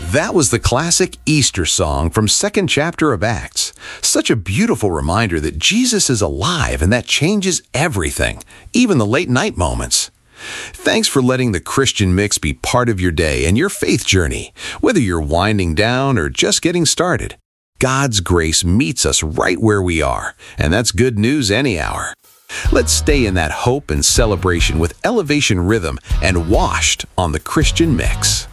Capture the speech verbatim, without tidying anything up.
That was the classic Easter song from second chapter of Acts. Such a beautiful reminder that Jesus is alive and that changes everything, even the late night moments. Thanks for letting the Christian Mix be part of your day and your faith journey, whether you're winding down or just getting started. God's grace meets us right where we are, and that's good news any hour. Let's stay in that hope and celebration with Elevation Rhythm and Washed on the Christian Mix.